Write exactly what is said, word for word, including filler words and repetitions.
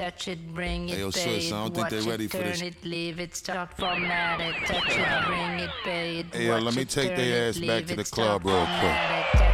touch it, bring it, Hey, yo, pay sis, it, I don't think watch they ready it, for turn this. it, leave it, start formatted, touch it, bring it, pay it, Hey, yo, watch let me it, take turn their it, ass back leave to the it, club start real quick. formatted, touch